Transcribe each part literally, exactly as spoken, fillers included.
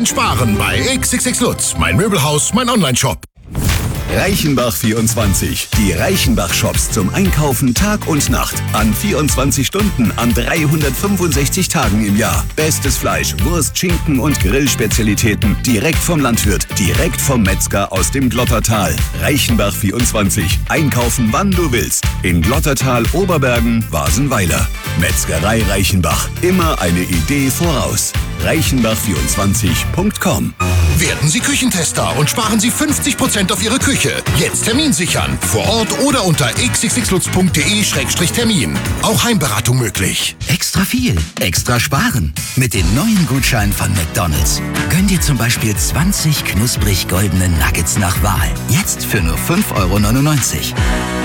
Prozent sparen bei X X X Lutz, mein Möbelhaus, mein Onlineshop. Reichenbach vierundzwanzig. Die Reichenbach-Shops zum Einkaufen Tag und Nacht. An vierundzwanzig Stunden, an dreihundertfünfundsechzig Tagen im Jahr. Bestes Fleisch, Wurst, Schinken und Grillspezialitäten. Direkt vom Landwirt, direkt vom Metzger aus dem Glottertal. Reichenbach vierundzwanzig. Einkaufen, wann du willst. In Glottertal, Oberbergen, Wasenweiler. Metzgerei Reichenbach. Immer eine Idee voraus. reichenbach vierundzwanzig punkt com. Werden Sie Küchentester und sparen Sie fünfzig Prozent auf Ihre Küche. Jetzt Termin sichern. Vor Ort oder unter x x x lutz punkt de Schrägstrich Termin. Auch Heimberatung möglich. Extra viel, extra sparen. Mit den neuen Gutscheinen von McDonald's. Gönn dir zum Beispiel zwanzig knusprig goldene Nuggets nach Wahl. Jetzt für nur fünf Euro neunundneunzig.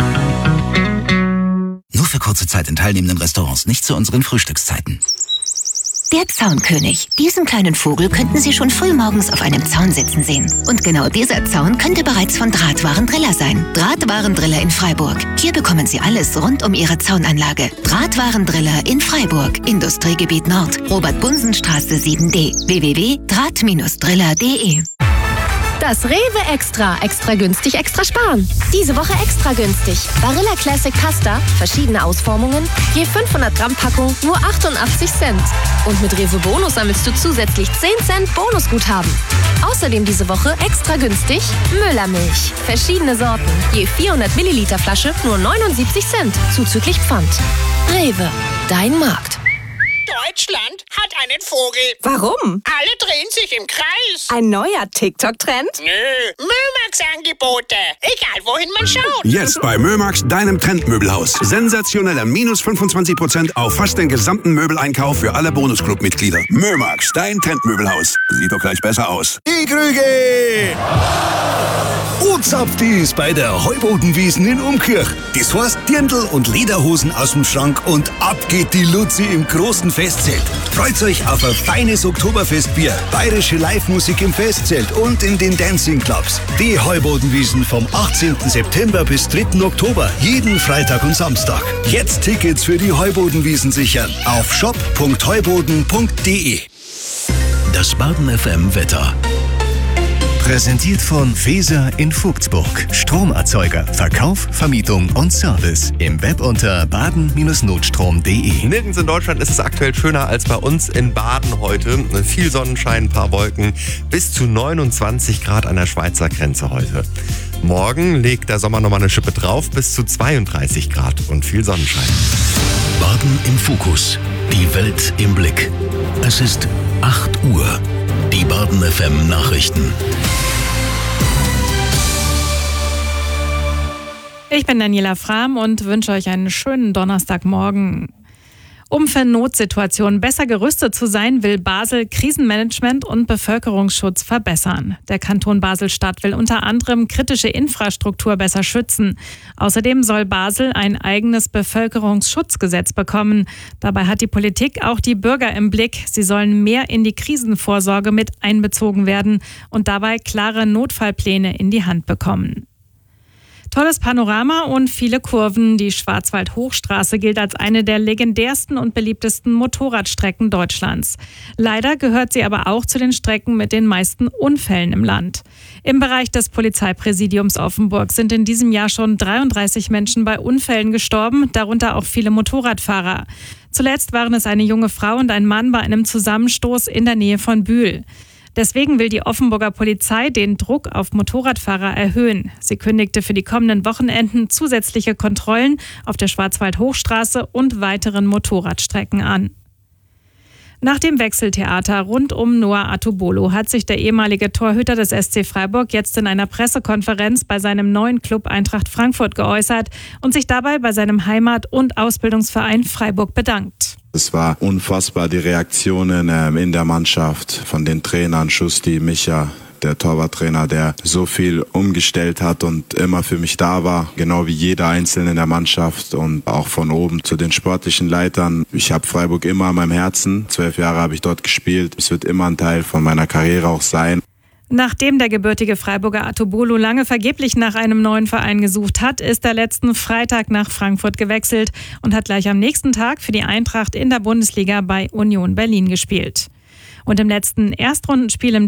Nur für kurze Zeit in teilnehmenden Restaurants, nicht zu unseren Frühstückszeiten. Der Zaunkönig. Diesen kleinen Vogel könnten Sie schon früh morgens auf einem Zaun sitzen sehen. Und genau dieser Zaun könnte bereits von Drahtwarendriller sein. Drahtwarendriller in Freiburg. Hier bekommen Sie alles rund um Ihre Zaunanlage. Drahtwarendriller in Freiburg. Industriegebiet Nord. Robert-Bunsen-Straße sieben D. w w w punkt draht driller punkt de. Das Rewe Extra. Extra günstig, extra sparen. Diese Woche extra günstig. Barilla Classic Pasta, verschiedene Ausformungen, je fünfhundert Gramm Packung, nur achtundachtzig Cent. Und mit Rewe Bonus sammelst du zusätzlich zehn Cent Bonusguthaben. Außerdem diese Woche extra günstig Müllermilch. Verschiedene Sorten, je vierhundert Milliliter Flasche, nur neunundsiebzig Cent, zuzüglich Pfand. Rewe, dein Markt. Deutschland hat einen Vogel. Warum? Alle drehen sich im Kreis. Ein neuer TikTok-Trend? Nö, Mömax-Angebote. Egal, wohin man schaut. Jetzt bei Mömax, deinem Trendmöbelhaus. Sensationeller minus fünfundzwanzig Prozent auf fast den gesamten Möbeleinkauf für alle Bonusclub-Mitglieder. Mömax, dein Trendmöbelhaus. Sieht doch gleich besser aus. Die Krüge! Uzapft ist bei der Heubodenwiesen in Umkirch. Das heißt Dirndl und Lederhosen aus dem Schrank und ab geht die Luzi im großen Festzelt. Freut euch auf ein feines Oktoberfestbier, bayerische Live-Musik im Festzelt und in den Dancing Clubs. Die Heubodenwiesen vom achtzehnten September bis dritten Oktober, jeden Freitag und Samstag. Jetzt Tickets für die Heubodenwiesen sichern auf shop punkt heuboden punkt de. Das Baden F M Wetter. Präsentiert von Feser in Vogtsburg. Stromerzeuger, Verkauf, Vermietung und Service. Im Web unter baden Notstrom punkt de. Nirgends in Deutschland ist es aktuell schöner als bei uns in Baden heute. Viel Sonnenschein, ein paar Wolken. Bis zu neunundzwanzig Grad an der Schweizer Grenze heute. Morgen legt der Sommer nochmal eine Schippe drauf. Bis zu zweiunddreißig Grad und viel Sonnenschein. Baden im Fokus. Die Welt im Blick. Es ist acht Uhr. Die Baden F M Nachrichten. Ich bin Daniela Frahm und wünsche euch einen schönen Donnerstagmorgen. Um für Notsituationen besser gerüstet zu sein, will Basel Krisenmanagement und Bevölkerungsschutz verbessern. Der Kanton Basel-Stadt will unter anderem kritische Infrastruktur besser schützen. Außerdem soll Basel ein eigenes Bevölkerungsschutzgesetz bekommen. Dabei hat die Politik auch die Bürger im Blick. Sie sollen mehr in die Krisenvorsorge mit einbezogen werden und dabei klare Notfallpläne in die Hand bekommen. Tolles Panorama und viele Kurven. Die Schwarzwald-Hochstraße gilt als eine der legendärsten und beliebtesten Motorradstrecken Deutschlands. Leider gehört sie aber auch zu den Strecken mit den meisten Unfällen im Land. Im Bereich des Polizeipräsidiums Offenburg sind in diesem Jahr schon dreiunddreißig Menschen bei Unfällen gestorben, darunter auch viele Motorradfahrer. Zuletzt waren es eine junge Frau und ein Mann bei einem Zusammenstoß in der Nähe von Bühl. Deswegen will die Offenburger Polizei den Druck auf Motorradfahrer erhöhen. Sie kündigte für die kommenden Wochenenden zusätzliche Kontrollen auf der Schwarzwald-Hochstraße und weiteren Motorradstrecken an. Nach dem Wechseltheater rund um Noah Atubolo hat sich der ehemalige Torhüter des S C Freiburg jetzt in einer Pressekonferenz bei seinem neuen Club Eintracht Frankfurt geäußert und sich dabei bei seinem Heimat- und Ausbildungsverein Freiburg bedankt. Es war unfassbar, die Reaktionen ähm, in der Mannschaft von den Trainern, Schusti, Micha, der Torwarttrainer, der so viel umgestellt hat und immer für mich da war, genau wie jeder Einzelne in der Mannschaft und auch von oben zu den sportlichen Leitern. Ich habe Freiburg immer an meinem Herzen, zwölf Jahre habe ich dort gespielt, es wird immer ein Teil von meiner Karriere auch sein. Nachdem der gebürtige Freiburger Atubolo lange vergeblich nach einem neuen Verein gesucht hat, ist er letzten Freitag nach Frankfurt gewechselt und hat gleich am nächsten Tag für die Eintracht in der Bundesliga bei Union Berlin gespielt. Und im letzten Erstrundenspiel im